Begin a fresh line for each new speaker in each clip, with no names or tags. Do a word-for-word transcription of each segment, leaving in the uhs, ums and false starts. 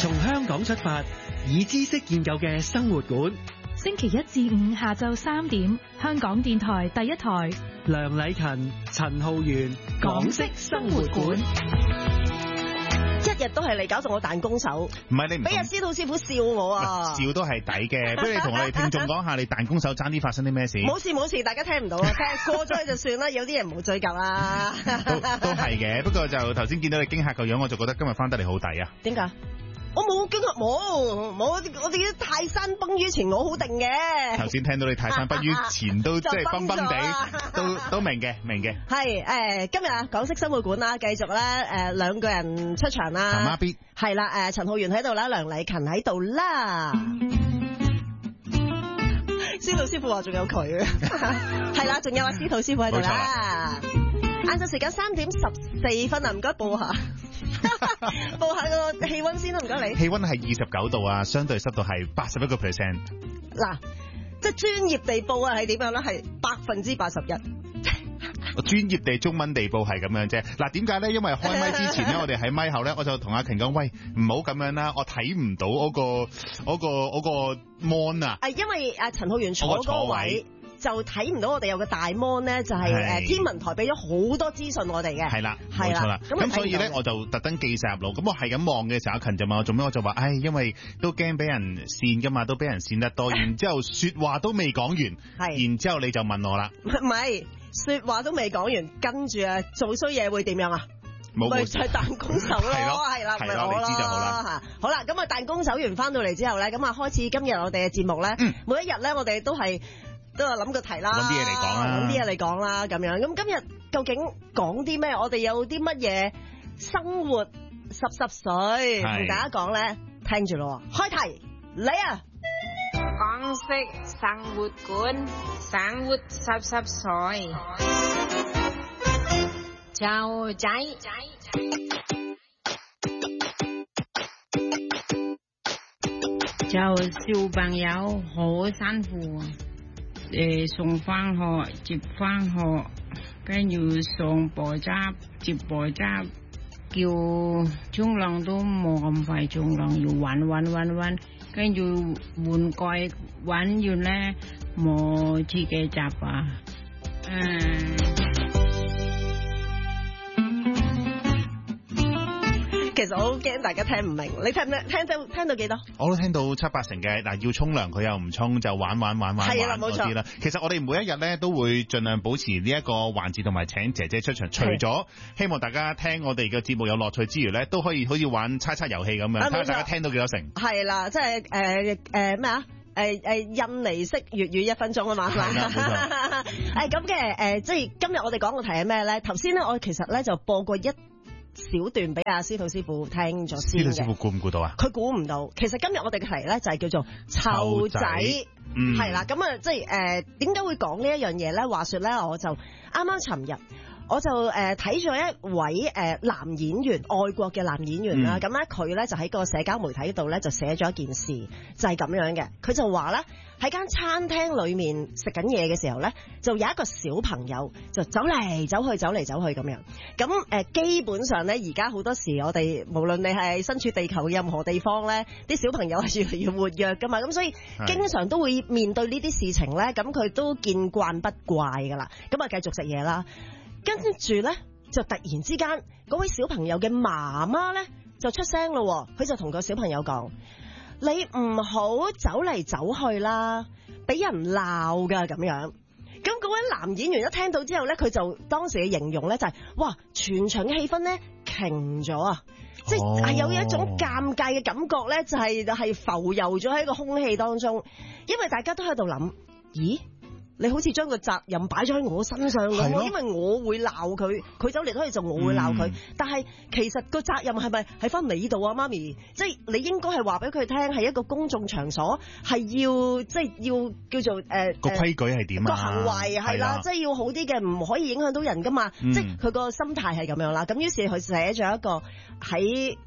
從香港出發，以知識建構嘅生活館。
星期一至五下晝三點，香港電台第一台。
梁禮勤、陳浩源，港式生活館。
一日都係嚟搞到我彈弓手，
唔係你唔
俾阿司徒師傅笑我啊！
笑都係抵嘅，不如你同我哋聽眾講下你彈弓手爭啲發生啲咩事？
冇事冇事，大家聽唔到啊，聽過咗去就算啦。有啲人唔好追究啦。
都都係嘅，不過就頭先見到你驚嚇個樣，我就覺得今日翻得嚟好抵啊！
點解？我冇驚嚇，冇冇，我哋啲泰山崩於前，我好定嘅。
頭先聽到你泰山崩於前都即係崩崩地，都都明嘅，明嘅。
係誒，今日啊，港式生活館啦，繼續咧誒兩個人出場啦。
媽媽 B
係啦，誒陳浩源喺度啦，梁禮勤喺度啦。司徒師傅話仲有佢，係啦，仲有阿司徒師傅喺度啦。晏晝時間三點十四分啊，唔該報下。報下個氣溫先啦，唔該你。
氣溫係二十九度啊，相對濕度係八十一個 percent。
嗱，即係專業地報啊，係點樣咧？係百分之八十一。
專業地中文地報係咁樣啫。嗱，點解咧？因為開麥之前咧，我哋喺麥後咧，我就同阿勤講，喂，唔好咁樣啦，我睇唔到嗰個嗰個嗰個 mon 啊。
係因為阿陳浩源坐嗰個位。就睇唔到我哋有個大 mon 咧，就係誒天文台俾咗好多資訊我哋嘅。
係啦，冇錯啦。咁所以咧，我就特登記晒入腦。咁我係咁望嘅時候，阿勤就問我做咩，我就話，唉，因為都驚俾人跣噶嘛，都俾人跣得多。然之後說話都未講完，係。然之後你就問我啦，
唔係說話都未講完，跟住啊做衰嘢會點樣啊？
冇
咪就係彈弓手咯，係啦，
係啦，你知就好啦
嚇。好啦，咁啊彈弓手完翻到嚟之後咧，咁啊開始今日我哋嘅節目咧，每一日咧我哋都係。都有諗個題啦，
諗啲嘢嚟講啦，
諗啲嘢嚟講啦，咁樣。咁今日究竟講啲咩？我哋有啲乜嘢生活濕濕水同大家講咧？聽住咯，開題嚟啊！
港式生活館，生活濕濕水，就仔。就小朋友好辛苦啊！誒，送翻學，接翻學，跟住上補習，接補習，叫沖涼都冇咁快沖涼，要玩玩玩玩，跟住玩具玩完咧冇自己習啊，嗯。
其實我好驚大家聽唔明，你聽唔聽？聽到聽到幾多？
我都聽到七八成嘅。嗱，要沖涼佢又唔沖，就玩玩玩玩玩嗰啲啦。其實我哋每一日咧都會盡量保持呢一個環節，同埋請姐姐出場。除咗希望大家聽我哋嘅節目有樂趣之餘咧，都可以好似玩猜猜遊戲咁樣，睇下大家聽到幾多成。
係啦，即係誒誒咩啊？誒誒印尼式粵語一分鐘啊嘛，係嘛？誒咁嘅誒，即係今日我哋講嘅題係咩咧？頭先咧我其實咧就播過一小段俾阿司徒師傅聽咗先嘅。
司徒師傅估唔估到啊？
佢估唔到。其實今日我哋嘅題咧就係叫做湊仔，係啦。咁啊，即係誒點解會講呢一樣嘢咧？話說咧，我就啱啱尋日。我就誒睇咗一位誒、呃、男演員，外國嘅男演員啦。咁咧佢咧就喺個社交媒體度咧就寫咗一件事，就係、是、咁樣嘅。佢就話咧喺間餐廳裏面食緊嘢嘅時候咧，就有一個小朋友就走嚟走去，走嚟走去咁樣。咁誒、呃、基本上咧，而家好多時我哋無論你係身處地球任何地方咧，啲小朋友係越嚟越活躍噶嘛。咁所以經常都會面對呢啲事情咧，咁佢都見慣不怪噶啦。咁啊繼續食嘢啦。跟住咧，就突然之間，嗰位小朋友嘅媽媽咧就出聲咯，佢就同個小朋友講：你唔好走嚟走去啦，俾人鬧噶咁樣。咁嗰位男演員一聽到之後咧，佢就當時嘅形容咧就係、是：哇，全場嘅氣氛咧停咗啊！即係有一種尷尬嘅感覺咧，就係、是、係浮游咗喺個空氣當中，因為大家都喺度諗：咦？你好似將個責任擺咗喺我身上咁，因為我會鬧佢，佢走嚟走去就我會鬧佢。嗯、但係其實個責任係咪喺翻你度啊，媽咪？即係你應該係話俾佢聽，係一個公眾場所，係要即係要叫做誒個規矩係點啊？個行為係啦，即係要好啲嘅，唔可以影響到人噶嘛。嗯、即係佢個心態係咁樣啦。咁於是佢寫咗一個喺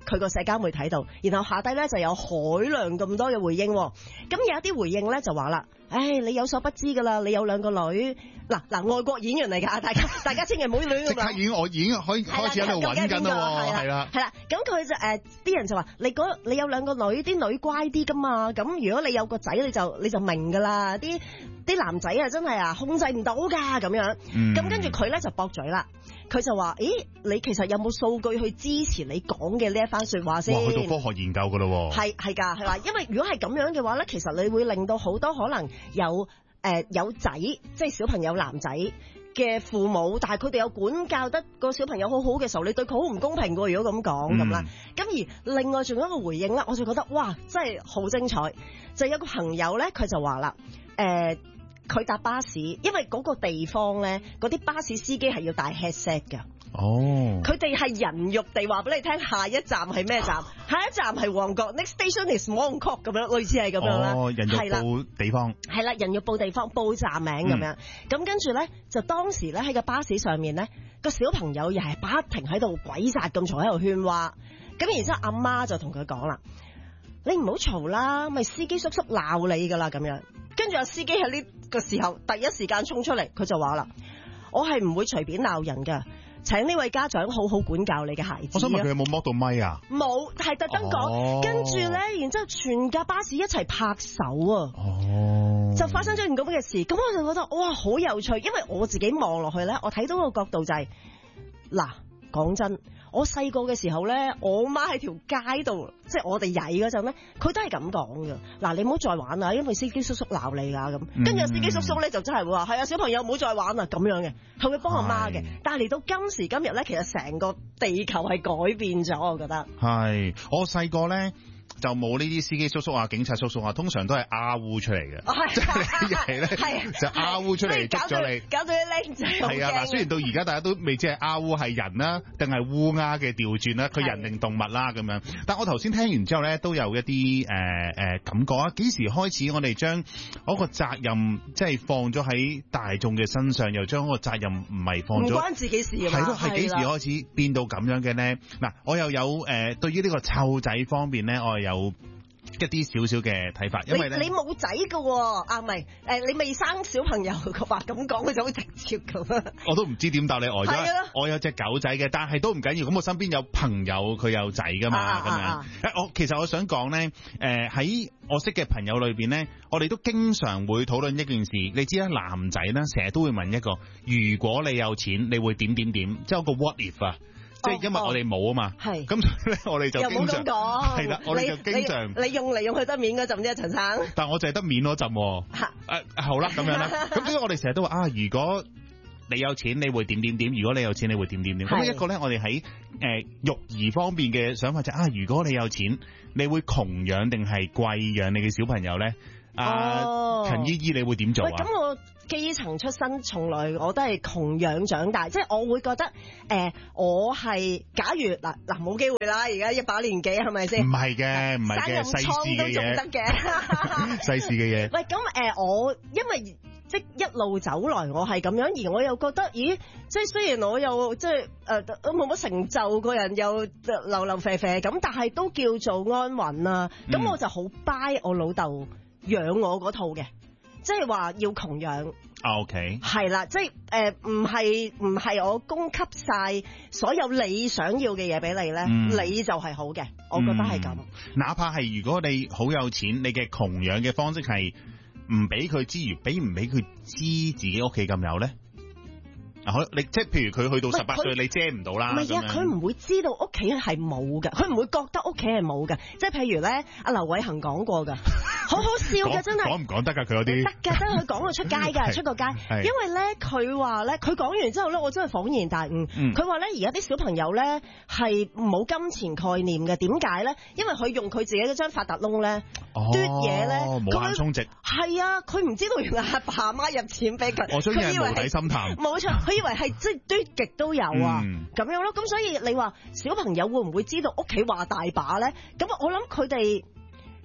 佢個社交媒體度，然後下低咧就有海量咁多嘅回應。咁有一啲回應咧就話啦，唉，你有所不知噶啦，你有兩個女，嗱嗱外國演員嚟㗎，大家大家千祈唔好亂咁。即刻已經我已經可以開始喺度揾緊啦，係啦係啦。咁佢就誒啲人就話你嗰你有兩個女，啲女乖啲噶嘛，咁如果你有個仔你就你就明㗎啦，啲啲男仔啊真係啊控制唔到㗎咁樣。咁、嗯、跟住佢咧就駁嘴啦，佢就話：咦，你其實有冇數據去支持你講嘅呢一番説話先？哇，去到科學研究㗎咯喎。係係㗎，係話因為如果係咁樣嘅話咧，其實你會令到好多可能有誒、呃、有仔，即係小朋友男仔嘅父母，但係佢哋有管教得個小朋友好好嘅時候，你對佢好唔公平㗎。如果咁講咁啦，咁、嗯、而另外仲有一個回應咧，我就覺得哇，真係好精彩。就有個朋友咧，佢就話啦，誒、呃。佢搭巴士，因為嗰個地方咧，嗰啲巴士司機係要戴 headset 㗎。哦，佢哋係人肉地話俾你聽，下一站係咩站？下一站係旺角 ，next station is Mongkok 咁樣，類似係咁樣啦。哦，人肉報地方。係啦，人肉報地方，報站名咁樣。咁、嗯、跟住咧，就當時咧喺個巴士上面咧，個小朋友又係不停喺度鬼殺咁嘈喺度喧嘩。咁然之後阿媽就同佢講啦：你唔好嘈啦，咪司機叔叔鬧你㗎啦咁樣。跟住阿司機喺呢個時候第一時間衝出嚟，佢就話啦：我係唔會隨便鬧人㗎，請呢位家長好好管教你嘅孩子。我想問佢有冇剝到咪啊？冇，係特登講。哦、跟住咧，然之後全架巴士一齊拍手啊！哦，就發生咗件咁嘅事。咁我就覺得哇，好有趣，因為我自己望落去咧，我睇到個角度就係、是、嗱，講真。我細個嘅時候咧，我媽喺條街度，即係我哋曳嗰陣咧，佢都係咁講嘅。嗱，你唔好再玩啦，因為司機叔叔鬧你㗎咁。跟住司機叔叔咧就真係會話：係啊，小朋友唔好再玩啦咁樣嘅，係會幫阿媽嘅。但係嚟到今時今日咧，其實成個地球係改變咗，我覺得。係，我細個咧。就冇呢啲司機叔叔啊、警察叔叔啊，通常都係阿烏出嚟嘅，即係係咧就阿烏出嚟捉咗你，搞到啲僆仔係啊！嗱，雖然到而家大家都未知係阿烏係人啦，定係烏鴉嘅調轉啦，佢人定動物啦咁樣。但我頭先聽完之後咧，都有一啲誒誒感覺啊！幾時開始我哋將嗰個責任即係放咗喺大眾嘅身上，又將嗰個責任唔係放咗，唔關自己事啊嘛？係咯，係幾時開始變到咁樣嘅咧？嗱，我又有誒、呃、對於呢個湊仔方面咧，我有一啲少少嘅睇法，因為咧你冇仔㗎啊，唔係誒，你未生小朋友嘅話咁講，佢就好直接咁。我都唔知點答你，呆咗。我有隻狗仔嘅，但係都唔緊要。咁我身邊有朋友佢有仔㗎嘛，咁、啊、樣。誒、啊，我其實我想講咧，誒、呃、喺我識嘅朋友裏邊咧，我哋都經常會討論一件事。你知啦，男仔咧成日都會問一個：如果你有錢，你會點點點？即係個 what if 啊。即係因為我哋冇啊嘛，係咁所以咧，我哋就經常係啦，我哋就經常你，你用嚟用去得面嗰陣啫，陳生。但係我淨係得面嗰陣喎。誒、啊、好啦，咁樣啦。咁所以我哋成日都話啊，如果你有錢，你會點點點；如果你有錢，你會點點點。咁一個咧，我哋喺誒育兒方面嘅想法就係、啊，如果你有錢，你會窮養定係貴養你嘅小朋友咧？啊，哦、陳姨姨，你會點做啊？咁我基層出身，從來我都係窮養長大，即係我會覺得，誒、呃，我係假如嗱嗱冇機會啦，而家一把年紀係咪先？唔係嘅，唔係嘅，世事嘅嘢，得嘅，世事嘅嘢。喂，咁誒、呃，我因為即一路走來，我係咁樣，而我又覺得，咦，即係雖然我又即係誒都冇乜成就，個人又流流肥肥咁，但係都叫做安穩啊。咁、嗯、我就好 buy 我老豆養我嗰套嘅，即係話要窮養。OK，係啦，即係誒，唔係唔係我供給晒所有你想要嘅嘢俾你咧、嗯，你就係好嘅，我覺得係咁、嗯。哪怕係如果你好有錢，你嘅窮養嘅方式係唔俾佢之餘，俾唔俾佢知自己屋企咁有咧？你即係譬如佢去到十八歲，你遮唔到啦。唔係啊，佢唔會知道屋企係冇嘅，佢唔會覺得屋企係冇嘅。即係譬如咧，阿劉偉恒講過㗎，好好笑㗎，真係。講唔講得㗎？佢嗰啲得㗎，得佢講過出街㗎，出過街。因為咧，佢話咧，佢講完之後咧，我真係恍然大悟。佢話咧，而家啲小朋友咧係冇金錢概念嘅。點解咧？因為佢用佢自己嗰張發達窿咧，嘟嘢咧，無限充值。係啊，佢唔知道原來阿爸阿媽入錢俾佢。我想係無底深潭。冇錯，佢以為係即係堆極都有啊，咁、嗯、樣咯。咁所以你話小朋友會唔會知道屋企話大把咧？咁我諗佢哋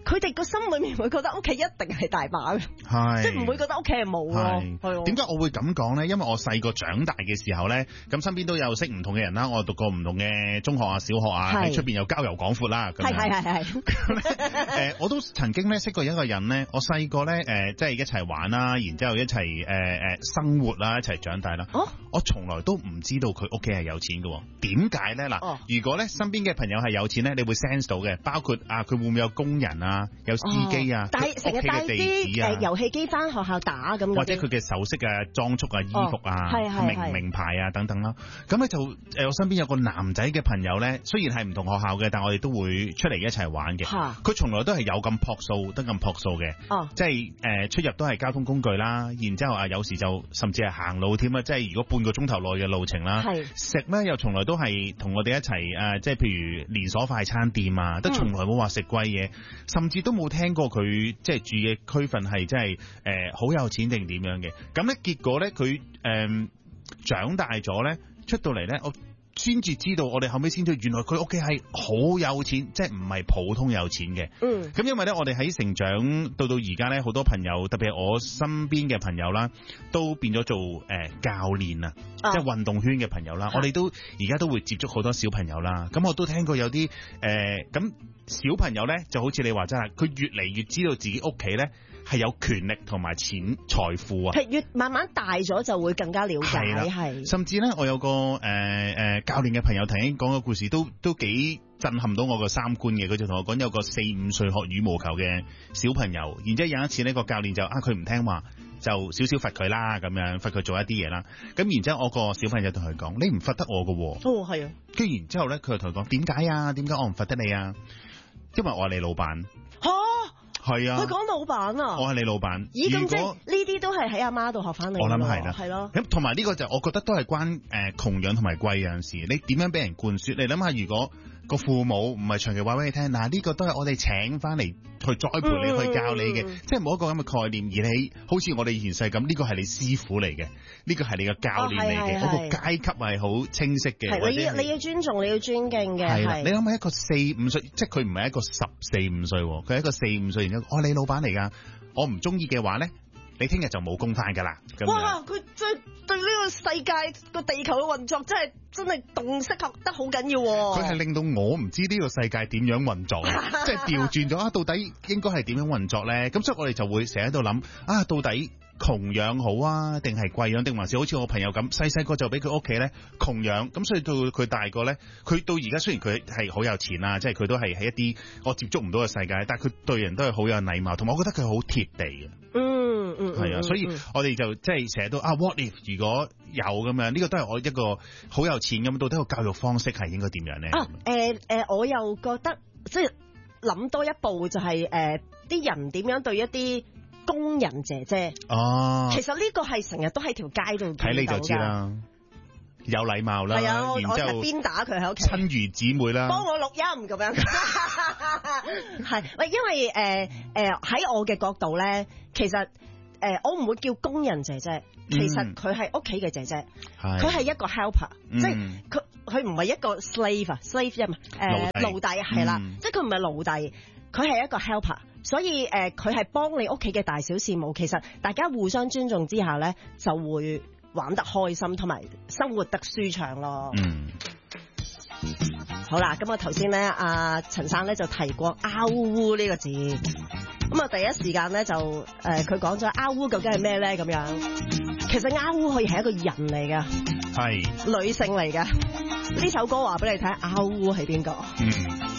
佢哋個心裏面會覺得屋企一定係大把嘅，
係
即係唔會覺得屋企係冇咯。係
點解我會咁講咧？因為我細個長大嘅時候咧，咁身邊都有識唔同嘅人啦，我讀過唔同嘅中學啊、小學啊，喺出邊又交遊廣闊啦。係係係係。誒，我都曾經咧識過一個人咧，我細個咧誒，即係一齊玩啦，然之後一齊誒誒生活啦，一齊長大啦。哦，我從來都唔知道佢屋企係有錢嘅。點解咧？嗱，哦、如果咧身邊嘅朋友係有錢咧，你會 sense 到嘅，包括啊，佢會唔會有工人啊，有司機啊，
但係成日帶啲誒遊戲機翻學校打咁，
或者佢嘅首飾啊、裝束啊、衣服啊、哦、名唔名牌啊等等啦。咁咧就誒，我身邊有個男仔嘅朋友咧，雖然係唔同學校嘅，但係我哋都會出嚟一齊玩嘅。佢從來都係有咁樸素，得咁樸素嘅。哦，即係誒出入都係交通工具啦，然之後啊有時就甚至係行路添啊，即係如果半個鐘頭內嘅路程啦。係食咧又從來都係同我哋一齊誒，即係譬如連鎖快餐店啊，都從來冇話食貴嘢，甚至都冇聽過佢即係住嘅區份係即係誒好有錢定點樣嘅。咁咧結果咧佢誒長大咗咧出到嚟咧，我先至知道，我哋後尾先知道原來佢屋企係好有錢，即係唔係普通有錢嘅。嗯，咁因為咧我哋喺成長到到而家咧，好多朋友特別係我身邊嘅朋友啦，都變咗做誒、呃、教練啊，即係運動圈嘅朋友啦。我哋都而家都會接觸好多小朋友啦。咁我都聽過有啲誒咁小朋友咧，就好似你話齋，佢越嚟越知道自己屋企咧係有權力同埋錢財富啊，係越慢慢大咗就會更加了解。係，甚至咧我有個誒誒、呃、教練嘅朋友曾經講個故事，都都幾震撼到我個三觀嘅。佢就同我講有個四五歲學羽毛球嘅小朋友，然之後有一次呢個教練就啊佢唔聽話，就少少罰佢啦，咁樣罰佢做一啲嘢啦。咁然之後我個小朋友同佢講：你唔罰得我噶。哦，係啊。跟住然之後咧，佢就同佢講：點解啊？點解我唔罰得你啊？因為我係你老闆。吓、啊？係啊，佢講老闆啊，我係你老闆。咦，咁即係呢啲都係喺阿媽度學翻嚟。我諗係啦，係咯。咁同埋呢個就我覺得都係關誒窮養同埋貴養事。你點樣俾人灌輸？你諗下，如果個父母唔係長期話俾你聽，嗱、啊、呢、這個都係我哋請翻嚟去栽培你、嗯、去教你嘅，即係冇一個咁嘅概念。而你好似我哋以前細咁，呢、這個係你師傅嚟嘅，呢、這個係你嘅教練嚟嘅，嗰、哦、個階級係好清晰嘅。係你要你要尊重，你要尊敬嘅。係啦，你諗下一個四五歲，即係佢唔係一個十四五歲，佢係一個四五歲，然之後我係你老闆嚟噶，我唔中意嘅話咧，你聽日就冇工翻噶啦。哇！佢真係對呢個世界個地球嘅運作真係真係洞悉得好緊要。佢係令到我唔知呢個世界點樣運作，即係調轉咗啊！到底應該係點樣運作咧？咁所以我哋就會成日喺度諗啊，到底窮養好啊，定係貴養，定還是好似我朋友咁細細個就俾佢屋企咧窮養，咁所以到佢大個咧，佢到而家雖然佢係好有錢啊，即係佢都係喺一啲我接觸唔到嘅世界，但係佢對人都係好有禮貌，同埋我覺得佢好貼地嘅。嗯嗯，係啊，所以我哋就即係成日都啊 ，what if 如果有咁樣，呢、這個都係我一個好有錢咁，到底個教育方式係應該點樣咧？啊，誒、呃、誒、呃，我又覺得即係諗多一步就係、是、誒，啲、呃、人點樣對一啲工人姐姐哦，其實呢個係成日都喺條街度睇你就知啦，有禮貌啦，係啊，我我係邊打佢喺屋企，親如姊妹啦，幫我錄音咁樣，係喂，因為誒誒喺我嘅角度咧，其實誒、呃、我唔會叫工人姐姐，其實佢係屋企嘅姐姐，佢係、嗯、一個 helper，、嗯、即係佢佢唔係一個 slave 啊 slave 啊嘛，誒奴隸係啦，即係佢唔係奴隸，佢係一個 helper。所以誒，佢係幫你屋企嘅大小事務，其實大家互相尊重之下咧，就會玩得開心，同埋生活得舒暢咯。嗯。好啦，咁我頭先咧，阿陳生咧就提過嗷嗚呢個字，咁啊第一時間咧就誒，佢講咗嗷嗚究竟係咩咧？咁樣，其實嗷嗚可以係一個人嚟噶，係女性嚟噶。呢首歌話俾你睇，嗷嗚係邊個？嗯。